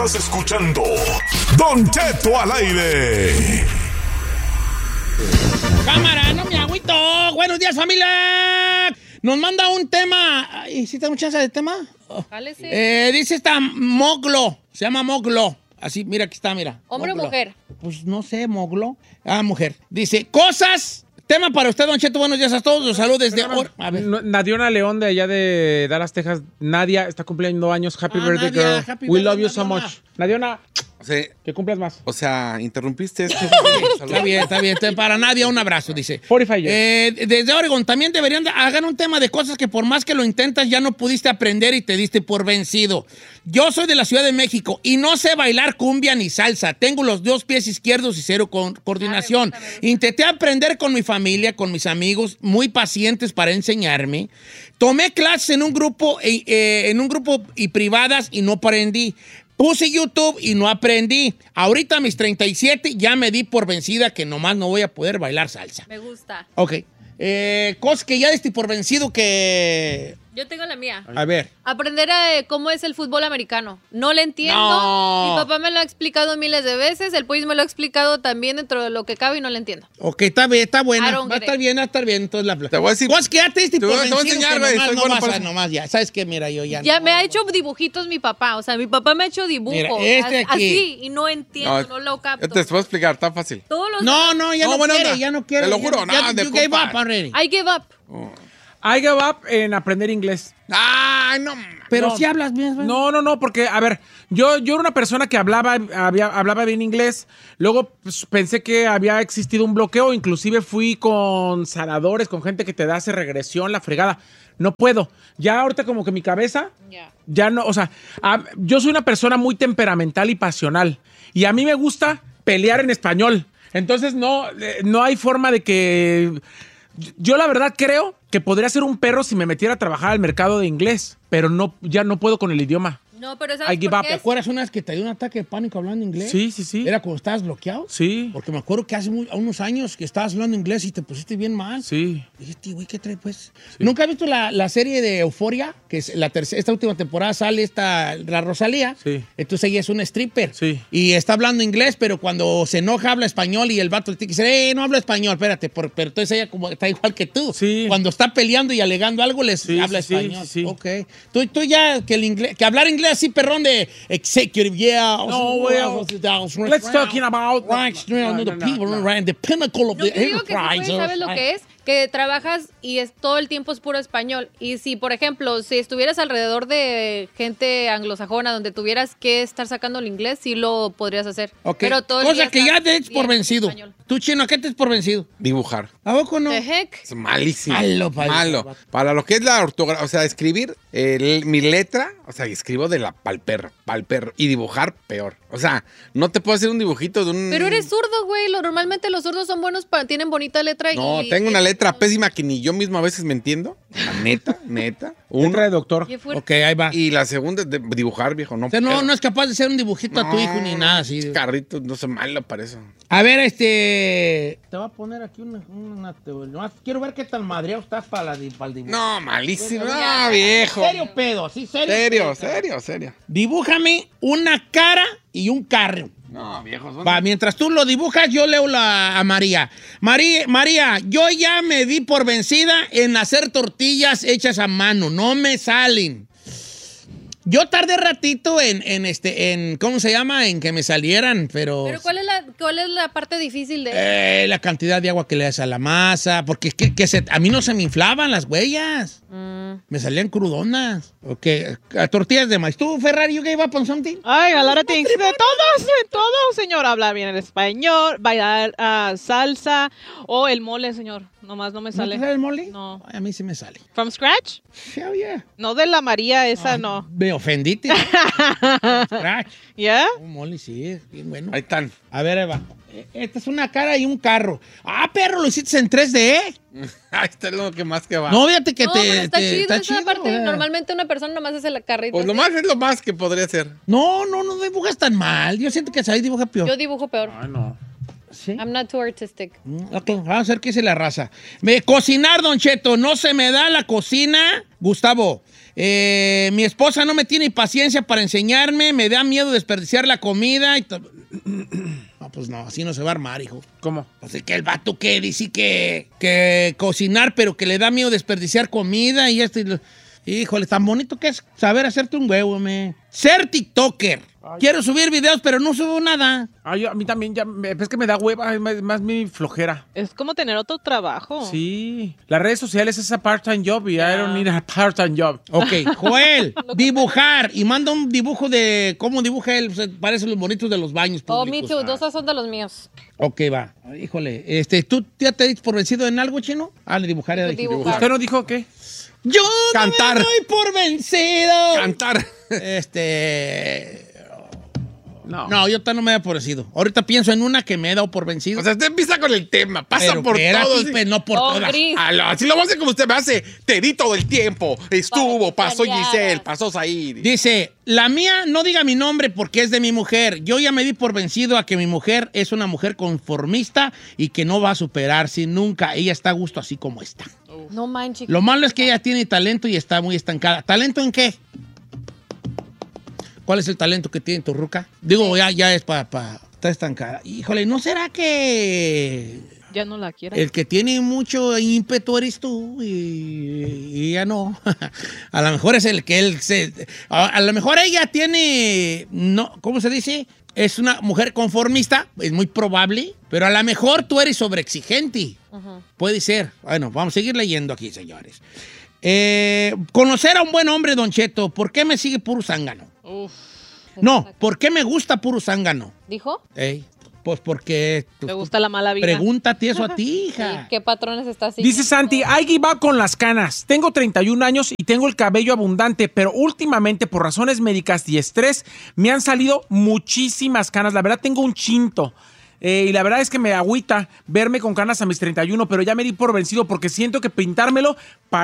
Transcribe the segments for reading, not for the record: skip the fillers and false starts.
Estás escuchando Don Cheto al aire. Cámara, no me agüito. Buenos días, familia. Nos manda un tema. ¿Y si tengo chance de tema? Dice esta Moglo. Se llama Moglo. Así, mira, aquí está, mira. ¿Hombre Moglo. o mujer? Pues no sé, Moglo. Ah, mujer. Dice, cosas. Tema para usted, Don Cheto. Buenos días a todos. Los saludos desde... A ver. Nadiona León de allá de Dallas, Texas. Nadia está cumpliendo años. Happy birthday, Nadia, girl. happy We birthday, love you so Nadiona. much. Nadiona, Sí, que cumplas más. o sea, interrumpiste esto. Está bien, está bien. Para Nadia, un abrazo, dice. 45 years. Desde Oregon, también deberían hagan un tema de cosas que por más que lo intentas ya no pudiste aprender y te diste por vencido. Yo soy de la Ciudad de México y no sé bailar cumbia ni salsa. Tengo los dos pies izquierdos y cero coordinación. Intenté aprender con mi familia, con mis amigos, muy pacientes para enseñarme. Tomé clases en un grupo y privadas y no aprendí. Puse YouTube y no aprendí. Ahorita a mis 37 ya me di por vencida que nomás no voy a poder bailar salsa. Me gusta. Ok. Cosas que ya diste por vencido que... Yo tengo la mía. A ver. Aprender cómo es el fútbol americano. No le entiendo. No. Mi papá me lo ha explicado miles de veces. El Pollis me lo ha explicado también dentro de lo que cabe y no le entiendo. Ok, está bien, está buena. I don't Va a get estar it. bien, va a estar bien. Entonces la Te voy a decir- cosas que ya te diste Te por voy a vencido enseñar, que güey, nomás, soy no bueno vas para a, eso. nomás ya. ¿Sabes qué? Mira, yo ya Ya no. me ha hecho dibujitos mi papá. O sea, mi papá me ha hecho dibujos. Mira, este aquí. Así, y no entiendo, no lo capto. Yo te puedo explicar, está fácil. Todos los... No, ya No, no buena quiere, onda. ya no quiere. Te lo ya juro, ya, no, de you gave compa. up already. I give up. I give up en aprender inglés. Ay, no. Pero No. si hablas bien, güey. No, porque, a ver, yo era una persona que hablaba bien inglés. Luego pues, pensé que había existido un bloqueo. Inclusive fui con sanadores, con gente que te hace regresión, la fregada. No puedo. Ya ahorita como que mi cabeza, ya no, o sea, yo soy una persona muy temperamental y pasional. Y a mí me gusta pelear en español. Entonces no hay forma de que... Yo la verdad creo que podría ser un perro si me metiera a trabajar al mercado de inglés, pero ya no puedo con el idioma. No, pero I ¿sabes give por up. qué ¿Te es? acuerdas una vez que te dio un ataque de pánico hablando inglés? Sí. ¿Era cuando estabas bloqueado? Sí. Porque me acuerdo que hace unos años que estabas hablando inglés y te pusiste bien mal. Sí. Dije, tío, güey, ¿qué trae, pues? ¿Nunca has visto la serie de Euphoria? Que es esta última temporada sale la Rosalía. Sí. Entonces ella es una stripper. Sí. Y está hablando inglés, pero cuando se enoja habla español y el vato le tiene que decir, no hablo español, espérate. Pero entonces ella como está igual que tú. Sí. Cuando está peleando y alegando algo, Sí, habla sí, español. sí. Ok. Tú ya, que hablar inglés así, perrón, de executive, yeah. No, well, let's talking about... Right, the people, right, the pinnacle of Yo the te digo que enterprise. sí, ¿sabes lo que es? Que trabajas y todo el tiempo es puro español. Y si, por ejemplo, si estuvieras alrededor de gente anglosajona donde tuvieras que estar sacando el inglés, sí lo podrías hacer. Ok. Pero todo el Cosa día que ya estás te des por bien vencido. español. Tú, Chino, ¿a qué te des por vencido? Dibujar. ¿A poco no? The heck? Es malísimo. Malo, padre. Malo. Para lo que es la ortografía, o sea, escribir mi letra, o sea, escribo pa'l perro. Y dibujar, peor. O sea, no te puedo hacer un dibujito de un... Pero eres zurdo, güey. Normalmente los zurdos son buenos, tienen bonita letra. No, tengo una letra pésima que ni yo mismo a veces me entiendo. La neta. Letra Uno. de doctor. Qué fuerte. Ok, ahí va. Y la segunda, dibujar, viejo. No, O sea, no pero- es capaz de hacer un dibujito a tu hijo ni nada así. Carritos, no soy malo para eso. A ver, Te voy a poner aquí una teoría. Nomás quiero ver qué tan madreado estás para el dibujo. No, malísimo. No, viejo. Serio pedo, sí, serio. Serio. Dibújame una cara y un carro. No, viejo. son- Va, mientras tú lo dibujas, yo leo a María. María, yo ya me di por vencida en hacer tortillas hechas a mano. No me salen. Yo tardé ratito en ¿cómo se llama? En que me salieran, pero... Pero ¿cuál es la parte difícil de la cantidad de agua que le das a la masa, porque es que a mí no se me inflaban las huellas. Me salían crudonas. Ok, tortillas de maíz. ¿Tú, Ferrari, you gave up on something? Ay, a lot of things. De todo, señor. Habla bien el español, bailar salsa o el mole, señor. Nomás no me ¿No sale. te sale el mole? No. Ay, a mí sí me sale. ¿From scratch? Hell yeah. No de la María, esa no. Me ofendiste. Scratch. ¿Ya? Un mole, sí, es bien bueno. Ahí están. A ver, Eva. Esta es una cara y un carro. Ah, perro, lo hiciste en 3D. Ahí está lo que más que va. No, fíjate que No, pero está chido esa chido, parte. ¿verdad? Normalmente una persona nomás hace la carrita. Pues así. nomás es lo más que podría hacer. No dibujas tan mal. Yo siento que ahí dibuja peor. Yo dibujo peor. Ay, no. ¿Sí? I'm not too artistic. Ok, vamos a ver qué dice la raza. Cocinar, Don Cheto, no se me da la cocina. Gustavo, Mi esposa no me tiene paciencia para enseñarme, me da miedo desperdiciar la comida. No, pues no, así no se va a armar, hijo. ¿Cómo? Pues que el vato que dice que cocinar, pero que le da miedo desperdiciar comida y esto. Híjole, tan bonito que es saber hacerte un huevo, me. Ser TikToker. Quiero subir videos, pero no subo nada. Ay, a mí también es que me da hueva, es más mi flojera. Es como tener otro trabajo. Sí. Las redes sociales es a part-time job y I don't need a part-time job. Ok, Joel, dibujar. Y manda un dibujo de cómo dibuja él. Parece los bonitos de los baños Oh, públicos. me too. Dos son de los míos. Ok, va. Híjole. ¿Tú ya te diste por vencido en algo, Chino? Le dibujaré. Dibujar. ¿Usted no dijo qué? Yo Cantar. no me doy por vencido. Cantar. No, yo no me he por vencido. Ahorita pienso en una que me he dado por vencido. O sea, usted empieza con el tema, pasa pero por espérate, todo. pues, no por todas. Gris. Así lo va a hacer como usted me hace. Te di todo el tiempo. Estuvo, pasó Pestañeadas. Giselle, pasó Said. Dice, la mía no diga mi nombre porque es de mi mujer. Yo ya me di por vencido a que mi mujer es una mujer conformista y que no va a superarse nunca. Ella está a gusto así como está. No manches. Lo malo es que ella tiene talento y está muy estancada. ¿Talento en qué? ¿Cuál es el talento que tiene tu ruca? Digo, ya es para está estancada. Híjole, ¿no será que Ya no la quiero. el que tiene mucho ímpetu eres tú y ella no? A lo mejor es el que él se... A lo mejor ella tiene... No, ¿cómo se dice? Es una mujer conformista, es muy probable, pero a lo mejor tú eres sobreexigente. Puede ser. Bueno, vamos a seguir leyendo aquí, señores. Conocer a un buen hombre, Don Cheto. ¿Por qué me sigue puro zángano? No, ¿por qué me gusta puro zángano? ¿Dijo? Pues porque... Me gusta la mala vida. Pregúntate eso a ti, hija. ¿Qué patrones está siguiendo? Dice Santi, I give up con las canas. Tengo 31 años y tengo el cabello abundante, pero últimamente por razones médicas y estrés me han salido muchísimas canas. La verdad tengo un chinto. Y la verdad es que me agüita verme con canas a mis 31, pero ya me di por vencido porque siento que pintármelo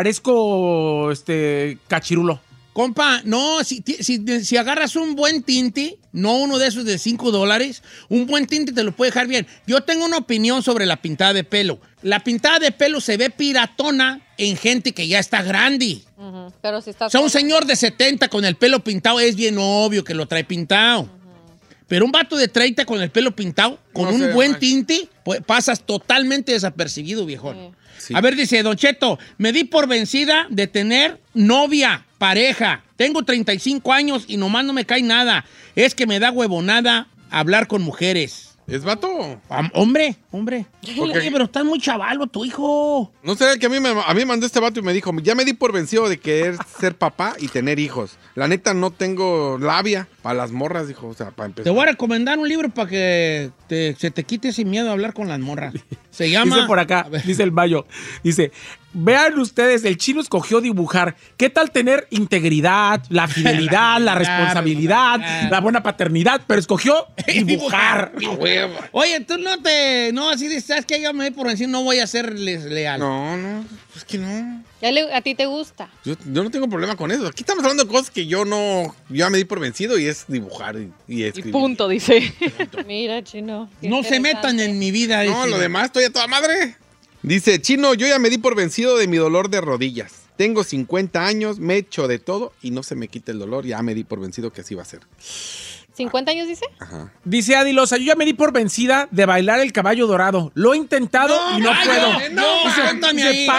parezco cachirulo. Compa, no, si agarras un buen tinte, no uno de esos de $5, un buen tinte te lo puede dejar bien. Yo tengo una opinión sobre la pintada de pelo. La pintada de pelo se ve piratona en gente que ya está grande. Pero si está... O sea, un señor de 70 con el pelo pintado es bien obvio que lo trae pintado. Pero un vato de 30 con el pelo pintado, con No un sé, buen man. tinte, pues, pasas totalmente desapercibido, viejón. Sí. A ver, dice Don Cheto, me di por vencida de tener novia, pareja. Tengo 35 años y nomás no me cae nada. Es que me da huevonada hablar con mujeres. ¿Es vato? Hombre. Porque- Oye, pero estás muy chavalo, tu hijo. No será el que a mí me mandó este vato y me dijo, ya me di por vencido de querer ser papá y tener hijos. La neta no tengo labia para las morras, dijo, o sea, para empezar. Te voy a recomendar un libro para que se te quite ese miedo a hablar con las morras. Se llama... Dice por acá, A ver. dice el Bayo, dice, vean ustedes, el chino escogió dibujar. ¿Qué tal tener integridad, la fidelidad, la responsabilidad, la buena paternidad? Pero escogió dibujar. Oye, tú no, así dices, ¿sabes qué? Yo me voy por decir, no voy a serles leal. No, es que no. ¿A ti te gusta? Yo no tengo problema con eso. Aquí estamos hablando de cosas que yo ya me di por vencido y es dibujar y Y escribir. punto, dice. Mira, Chino. qué No se interesante. metan en mi vida. No, dice. lo demás estoy a toda madre. Dice, Chino, yo ya me di por vencido de mi dolor de rodillas. Tengo 50 años, me echo de todo y no se me quita el dolor. Ya me di por vencido que así va a ser. ¿50 años dice? Ajá. Dice Adilosa, yo ya me di por vencida de bailar el caballo dorado. Lo he intentado y no ay, puedo. no, cuéntame ahí.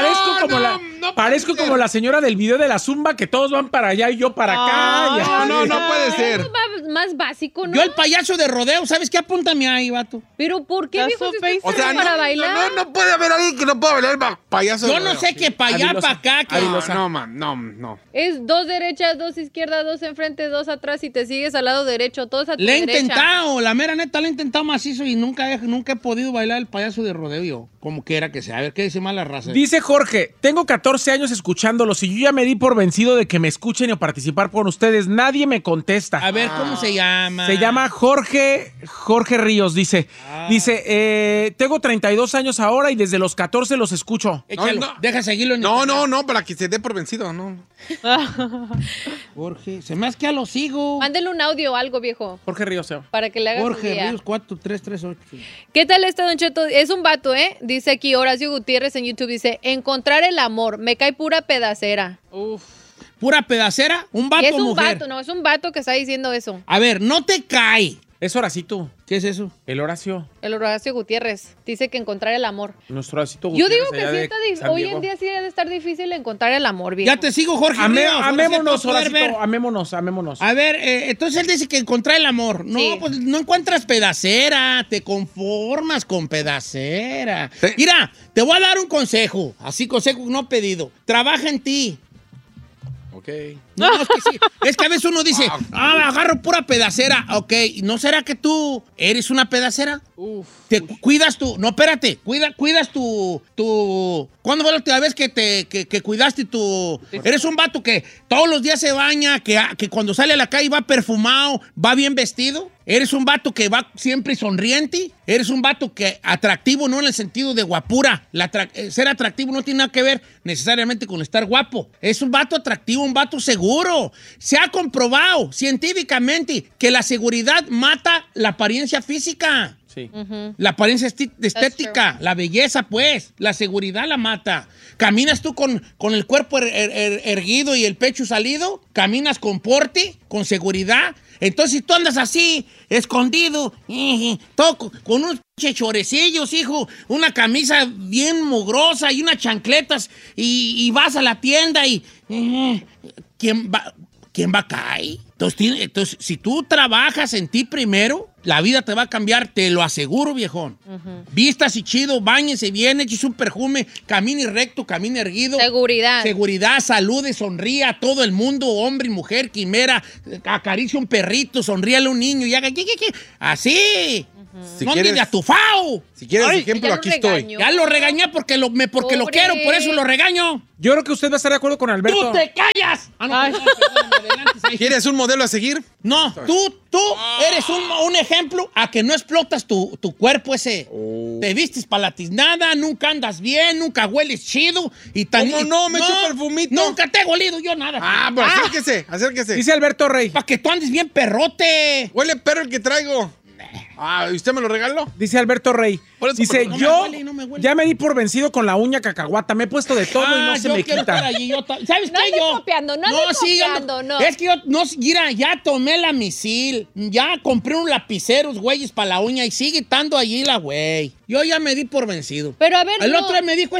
Parezco como la señora del video de la Zumba que todos van para allá y yo para acá. No puede ser. Eso va más básico, ¿no? Yo el payaso de rodeo, ¿sabes qué? Apúntame ahí, vato. Pero ¿por qué, That's viejo, so si usted basic. O sea, para bailar? no puede haber alguien que no pueda bailar payaso. Yo de no rodeo. sé qué para allá, Adilosa. para acá. Que... Adilosa. No, man, no. Es 2 derechas, 2 izquierdas, 2 enfrente, 2 atrás y te sigues al lado derecho. Todos a tu Le he derecha. intentado, la mera neta, le he intentado macizo y nunca he podido bailar el payaso de rodeo yo. Como quiera que sea. A ver, ¿qué dice más la raza? Dice Jorge, tengo 14 años escuchándolos y yo ya me di por vencido de que me escuchen o participar con ustedes. Nadie me contesta. A ver, ¿cómo se llama? Se llama Jorge Ríos, dice. Dice, tengo 32 años ahora y desde los 14 los escucho. Échalo, No. deja seguirlo en No, para que se dé por vencido, no. Jorge, se me hace que ya lo sigo. Mándele un audio o algo, viejo, Jorge Ríos, se llama. para que le haga su Jorge día. Ríos 4338. ¿Qué tal Don Cheto? Es un vato, ¿eh? Dice aquí Horacio Gutiérrez en YouTube, dice, encontrar el amor, me cae pura pedacera. ¿Pura pedacera? ¿Un vato Y es o un mujer? vato, no, es un vato que está diciendo eso. A ver, no te cae. Es Horacito. ¿Qué es eso? El Horacio. El Horacio Gutiérrez dice que encontrar el amor. Nuestro Horacito Yo digo Gutiérrez que allá sí de está San hoy Diego. en día sí debe estar difícil encontrar el amor, viejo. Ya te sigo, Jorge. Ríos. Ahora sí Amémonos, te voy a poder ver. Horacito. Amémonos. A ver, entonces él dice que encontrar el amor. No, Sí. pues no encuentras pedacera, te conformas con pedacera. Sí. Mira, te voy a dar un consejo, así consejo no pedido. Trabaja en ti. Ok. No, es que sí. Es que a veces uno dice, agarro pura pedacera. Ok, ¿no será que tú eres una pedacera? Te cuidas tú. No, espérate. Cuidas tu. ¿Cuándo fue la última vez que cuidaste tu. Eres un vato que todos los días se baña, que cuando sale a la calle va perfumado, va bien vestido? ¿Eres un vato que va siempre sonriente? ¿Eres un vato que atractivo, no en el sentido de guapura? Ser atractivo no tiene nada que ver necesariamente con estar guapo. Es un vato atractivo, un vato seguro. Se ha comprobado científicamente que la seguridad mata la apariencia física. Sí. La apariencia estética, la belleza, pues. La seguridad la mata. ¿Caminas tú con el cuerpo erguido y el pecho salido? ¿Caminas con porte, con seguridad? Entonces, si tú andas así, escondido, todo con unos chorecillos, hijo, una camisa bien mugrosa y unas chancletas, y vas a la tienda y... ¿Quién va a caer? Entonces, si tú trabajas en ti primero, la vida te va a cambiar, te lo aseguro, viejón. Vistas y chido, báñese bien, eches un perfume, camine recto, camine erguido. Seguridad. Seguridad, salude, sonría a todo el mundo, hombre y mujer, quimera, acaricia un perrito, sonríale a un niño y haga... Así. Si no quieres- andes de atufao. Si quieres Ay, ejemplo, ya lo aquí estoy. regañó. Ya lo regañé porque lo Pobre. quiero, por eso lo regaño. Yo creo que usted va a estar de acuerdo con Alberto. ¡Tú te callas! Ah, no, Ay. perdóname, adelante, sí. ¿Quieres un modelo a seguir? No, tú eres un ejemplo a que no explotas tu cuerpo ese. Te vistes palatiznada, nunca andas bien, nunca hueles chido. Y ¿Cómo no? Me echo perfumito. Nunca te he olido yo nada. Ah, pues acérquese. Dice Alberto Rey. Para que tú andes bien perrote. Huele perro el que traigo. Ah, ¿y usted me lo regaló? Dice Alberto Rey. Por eso, Dice, pero no me yo huele, no me huele. ya me di por vencido con la uña cacahuata. Me he puesto de todo y no se yo me quiero estar quita. allí, ¿sabes No qué? andes Yo. copiando, no andes copiando, no. Es que yo, mira, ya tomé la misil, ya compré un lapiceros, güeyes, para la uña y sigue estando allí la güey. Yo ya me di por vencido. Pero a ver, El no. otro día me dijo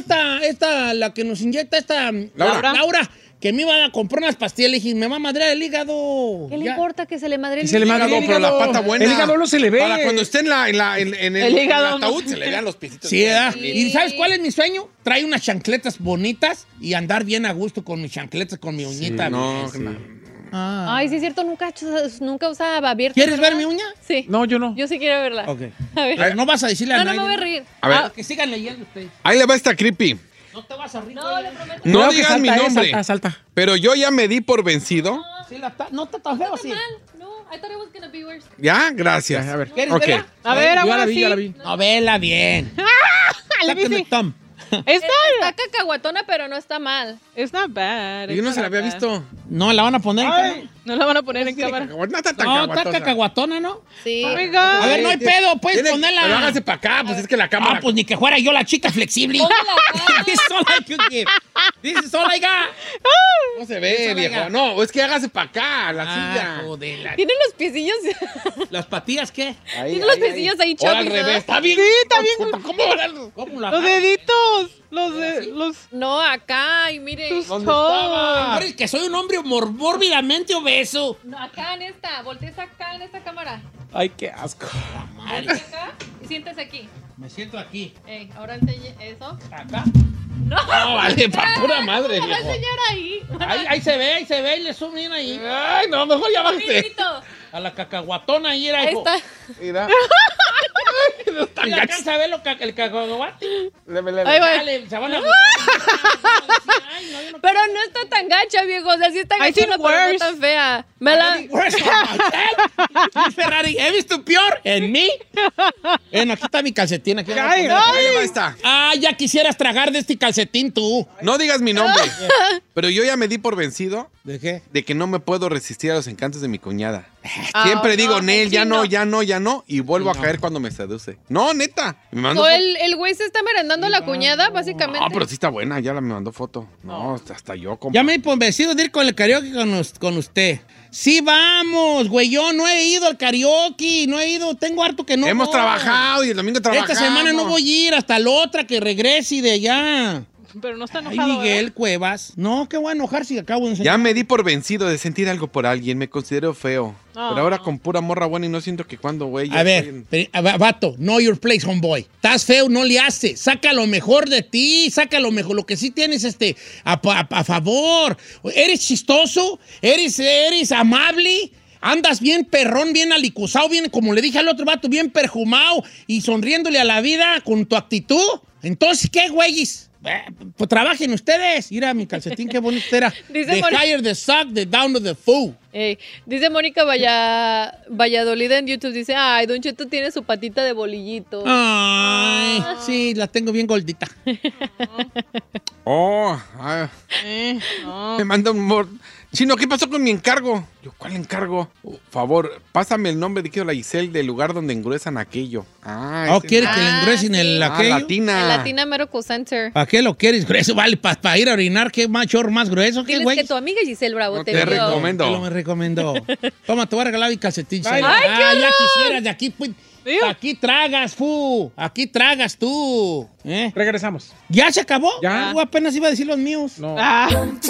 la que nos inyecta Laura, que me iba a comprar unas pastillas. Le dije, me va a madrear el hígado. ¿Qué le Ya. importa que se le madre Que se le madre el Pero la hígado. pata buena. El hígado no se le ve. Para cuando esté en El hígado el ataúd, se le vean los pisitos. Sí, ¿verdad? Sí. ¿Y sabes cuál es mi sueño? Trae unas chancletas bonitas y andar bien a gusto con mis chancletas, con mi uñita. No, Sí. no. Ay, sí es cierto, nunca usaba abierto. ¿Quieres ver ¿verdad? mi uña? Sí. No, yo no. Yo sí quiero verla. Ok. A ver. Pero no vas a decirle a No, no nadie. me voy a reír. A ver. Que sigan leyendo ustedes. Ahí le va esta creepy. No te vas a reír. No, le prometo. No Cuidado que digan mi salta, nombre. salta. Pero yo ya me di por vencido. Sí, no está tan feo así. Mal. No, I thought it was gonna be worse. Ya, gracias. A ver. ¿Quieres Ok. verla? A ver, Yo ahora la vi, sí. yo la vi. No, vela bien. Let me Sácame see. el thumb. Está, Está cacahuatona, pero no está mal. it's not bad. Yo no it's se la not había bad. visto. No, la van a poner en cámara. No la van a poner en cámara. No está tan No, está caguatosa. cacahuatona, ¿no? Sí. Oh my God. A ver, no hay pedo, puedes Tiene- ponerla. Pero hágase para acá, pues es que la cámara. Ah, pues ni que fuera yo la chica flexible. Póngala acá. This is all I could give. This is all I got. No se ve, Eso, viejo. venga. No, es que hágase para acá, la Ah, silla. joder. Tiene los piecillos. ¿Las patillas qué? Ahí, Tiene los piecillos ahí Ahora al chubby, revés. ¿verdad? Está bien. Sí, está bien. ¿Cómo la Los agarro? deditos. Los No, acá, y mire. tus ¿Dónde toes. Hombre, que soy un hombre mórbidamente obeso. No, acá en esta. Voltees acá en esta cámara. Ay, qué asco. Voltea acá y siéntese aquí. Me siento aquí. Ey, ahora enseñe eso. Acá. No. No, vale, pa' pura madre, No va a viejo. enseñar ahí. Ahí se ve, y le suben ahí. Ay, no, mejor ya bájese. Amiguito, A la cacahuatona ahí era, ahí hijo. está. Mira. Mira, alcanza a ver el cacahuate. Ahí va. Dale, se van a... Ay, no, yo no Pero no está tan gacha, viejo. O sea, sí está I seen gachona, pero no worse. tan fea. Where's my hotel? Ferrari, ¿he visto peor en mí? Bueno, aquí está mi calcetín. Aquí Ahí va esta. Ah, ya quisieras tragar de este calcetín tú. No digas mi nombre, pero yo ya me di por vencido. ¿De qué? De que no me puedo resistir a los encantos de mi cuñada. Siempre digo, Nel, ya no, y vuelvo a caer cuando me seduce. No, neta. Me mandó O el güey se está merendando a la cuñada, básicamente. No, pero sí está buena, ya me mandó foto. No, hasta yo, compa. Ya me he convencido de ir con el karaoke con usted. Sí, vamos, güey. Yo no he ido al karaoke, no he ido. Tengo harto que no Hemos voy. trabajado y el domingo trabajamos. Esta semana no voy a ir, hasta la otra que regrese de allá. Pero no está Ay, enojado, Miguel Cuevas. No, qué voy a enojar si acabo de enseñar. Ya me di por vencido de sentir algo por alguien. Me considero feo. No. Pero ahora con pura morra buena y no siento que cuando, güey. A ver, vato, know your place, homeboy. Estás feo, no le haces. Saca lo mejor de ti, saca lo mejor, lo que sí tienes a favor. Eres chistoso, eres amable, andas bien perrón, bien alicuzado, bien, como le dije al otro vato, bien perfumado y sonriéndole a la vida con tu actitud. Entonces, ¿qué, güeyes? Pues trabajen ustedes. Mira mi calcetín, qué bonito era. Dice The higher the sock, the down to the fool. Dice Mónica Valladolid en YouTube, dice, ay, Don Cheto tiene su patita de bolillito. Ay, sí, la tengo bien gordita. Me manda un... Chino, ¿qué pasó con mi encargo? Yo, ¿cuál encargo? Por favor, pásame el nombre de la Giselle del lugar donde engruesan aquello. ¿Quieres que le engruesen el aquello? Latina. El Latina Medical Center. ¿Para qué lo quieres grueso? Vale, para ir a orinar, ¿qué machor más grueso? ¿Qué, Diles güey? que tu amiga Giselle Bravo te vio. recomiendo. Te lo me recomendó. Toma, te voy a regalar mi calcetín. Ay, qué horror. Ya quisieras, de aquí, pues, aquí tragas, aquí tragas tú. Regresamos. ¿Ya se acabó? Ya. Yo apenas iba a decir los míos. No. Don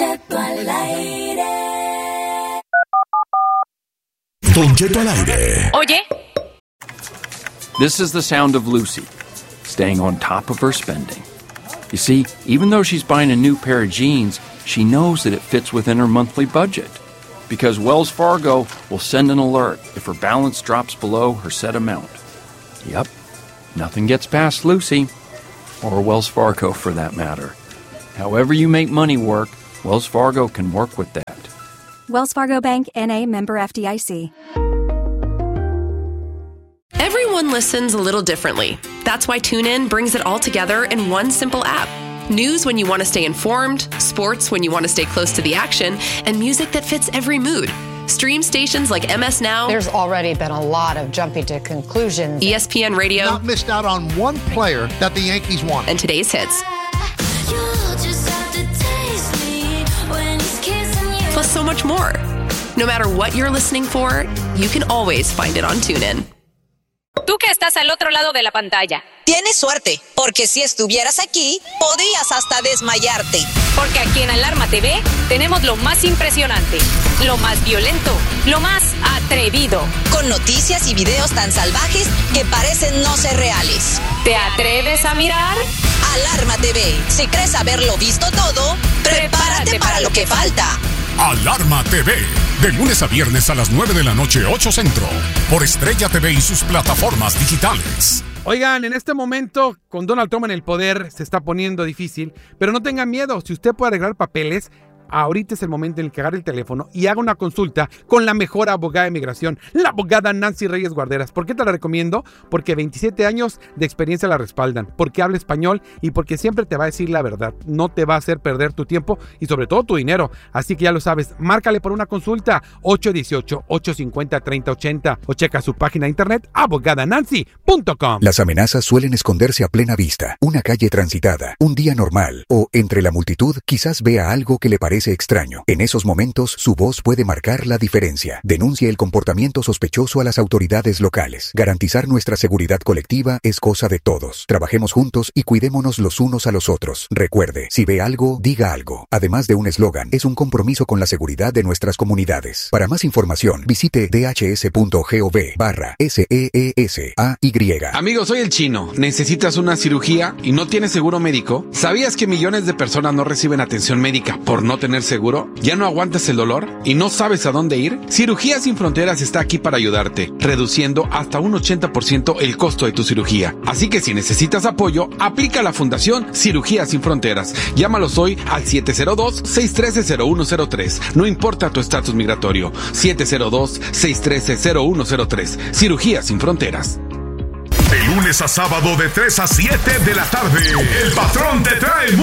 Cheto al aire. Oye. This is the sound of Lucy, staying on top of her spending. You see, even though she's buying a new pair of jeans, she knows that it fits within her monthly budget. Because Wells Fargo will send an alert if her balance drops below her set amount. Yep, nothing gets past Lucy, or Wells Fargo for that matter. However you make money work, Wells Fargo can work with that. Wells Fargo Bank, N.A., member FDIC. Everyone listens a little differently. That's why TuneIn brings it all together in one simple app. News when you want to stay informed, sports when you want to stay close to the action, and music that fits every mood. Stream stations like MS Now. There's already been a lot of jumping to conclusions. ESPN Radio. Not missed out on one player that the Yankees want. And today's hits. Plus so much more. No matter what you're listening for, you can always find it on TuneIn. Tú que estás al otro lado de la pantalla. Tienes suerte, porque si estuvieras aquí, podrías hasta desmayarte. Porque aquí en Alarma TV tenemos lo más impresionante, lo más violento, lo más atrevido. Con noticias y videos tan salvajes que parecen no ser reales. ¿Te atreves a mirar? Alarma TV. Si crees haberlo visto todo, prepárate para lo que falta. Alarma TV, de lunes a viernes a las 9 de la noche, 8 Centro, por Estrella TV y sus plataformas digitales. Oigan, en este momento, con Donald Trump en el poder, se está poniendo difícil, pero no tengan miedo, si usted puede arreglar papeles, ahorita es el momento en el que agarre el teléfono y haga una consulta con la mejor abogada de migración, la abogada Nancy Reyes Guarderas. ¿Por qué te la recomiendo? Porque 27 años de experiencia la respaldan, porque habla español y porque siempre te va a decir la verdad. No te va a hacer perder tu tiempo y sobre todo tu dinero. Así que ya lo sabes, márcale por una consulta 818-850-3080 o checa su página de internet abogadanancy.com. Las amenazas suelen esconderse a plena vista, una calle transitada, un día normal o entre la multitud quizás vea algo que le parece extraño. En esos momentos, su voz puede marcar la diferencia. Denuncie el comportamiento sospechoso a las autoridades locales. Garantizar nuestra seguridad colectiva es cosa de todos. Trabajemos juntos y cuidémonos los unos a los otros. Recuerde, si ve algo, diga algo. Además de un eslogan, es un compromiso con la seguridad de nuestras comunidades. Para más información, visite dhs.gov/SEESAY. Amigo, soy el Chino. ¿Necesitas una cirugía y no tienes seguro médico? ¿Sabías que millones de personas no reciben atención médica por no tener tener seguro? ¿Ya no aguantas el dolor y no sabes a dónde ir? Cirugías Sin Fronteras está aquí para ayudarte, reduciendo hasta un 80% el costo de tu cirugía. Así que si necesitas apoyo, aplica la Fundación Cirugías Sin Fronteras. Llámalos hoy al 702-613-0103. No importa tu estatus migratorio. 702-613-0103. Cirugías Sin Fronteras. De lunes a sábado de 3 a 7 de la tarde, el patrón te trae